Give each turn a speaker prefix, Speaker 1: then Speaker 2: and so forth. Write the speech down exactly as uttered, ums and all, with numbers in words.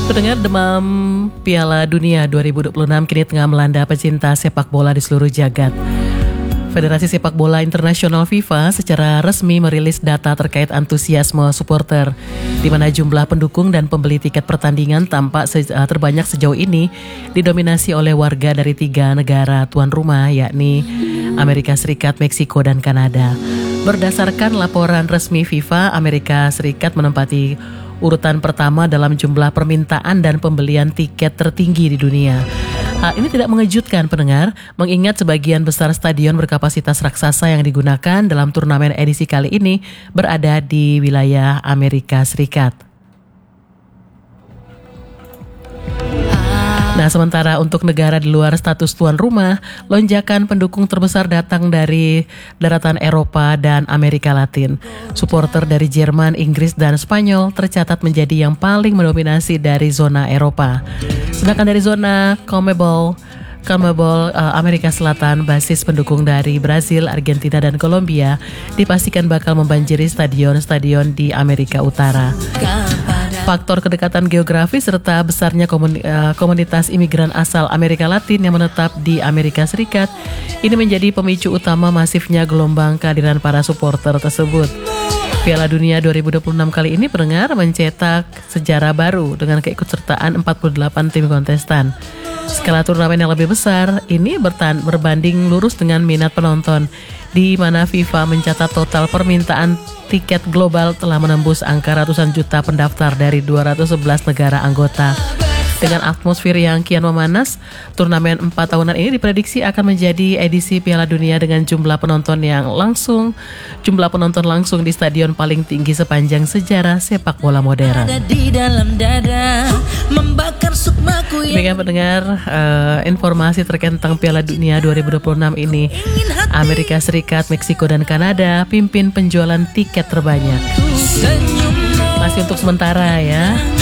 Speaker 1: Pendengar, demam Piala Dunia dua ribu dua puluh enam kini tengah melanda pecinta sepak bola di seluruh jagat. Federasi Sepak Bola Internasional FIFA secara resmi merilis data terkait antusiasme supporter, di mana jumlah pendukung dan pembeli tiket pertandingan tampak se- terbanyak sejauh ini didominasi oleh warga dari tiga negara tuan rumah, yakni Amerika Serikat, Meksiko, dan Kanada. Berdasarkan laporan resmi FIFA, Amerika Serikat menempati urutan pertama dalam jumlah permintaan dan pembelian tiket tertinggi di dunia. Hal ini tidak mengejutkan pendengar, mengingat sebagian besar stadion berkapasitas raksasa yang digunakan dalam turnamen edisi kali ini berada di wilayah Amerika Serikat. Nah, sementara untuk negara di luar status tuan rumah, lonjakan pendukung terbesar datang dari daratan Eropa dan Amerika Latin. Supporter dari Jerman, Inggris, dan Spanyol tercatat menjadi yang paling mendominasi dari zona Eropa. Sedangkan dari zona CONMEBOL, CONMEBOL uh, Amerika Selatan, basis pendukung dari Brazil, Argentina, dan Kolombia dipastikan bakal membanjiri stadion-stadion di Amerika Utara. Faktor kedekatan geografis serta besarnya komuni, uh, komunitas imigran asal Amerika Latin yang menetap di Amerika Serikat ini menjadi pemicu utama masifnya gelombang kehadiran para supporter tersebut. Piala Dunia dua ribu dua puluh enam kali ini pendengar mencetak sejarah baru dengan keikutsertaan empat puluh delapan tim kontestan. Skala turnamen yang lebih besar ini bertan- berbanding lurus dengan minat penonton, di mana FIFA mencatat total permintaan tiket global telah menembus angka ratusan juta pendaftar dari dua ratus sebelas negara anggota. Dengan atmosfer yang kian memanas, turnamen empat tahunan ini diprediksi akan menjadi edisi Piala Dunia dengan jumlah penonton yang langsung, jumlah penonton langsung di stadion paling tinggi sepanjang sejarah sepak bola modern. Demikian pendengar, uh, informasi terkait tentang Piala Dunia dua ribu dua puluh enam ini. Amerika Serikat, Meksiko, dan Kanada pimpin penjualan tiket terbanyak. Masih untuk sementara ya.